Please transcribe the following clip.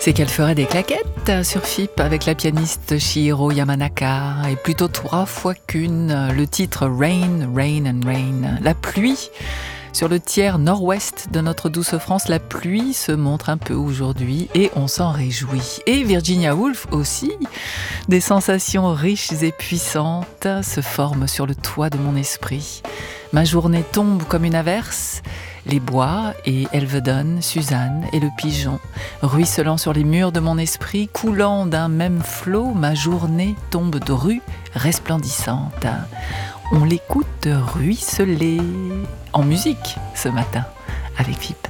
C'est qu'elle ferait des claquettes sur FIP avec la pianiste Chihiro Yamanaka, et plutôt 3 fois qu'une, le titre Rain, Rain and Rain, la pluie. Sur le tiers nord-ouest de notre douce France, la pluie se montre un peu aujourd'hui et on s'en réjouit. Et Virginia Woolf aussi, des sensations riches et puissantes se forment sur le toit de mon esprit. Ma journée tombe comme une averse, les bois et Elvedon, Suzanne et le pigeon, ruisselant sur les murs de mon esprit, coulant d'un même flot, ma journée tombe de rue resplendissante. On l'écoute ruisseler en musique ce matin avec Philippe.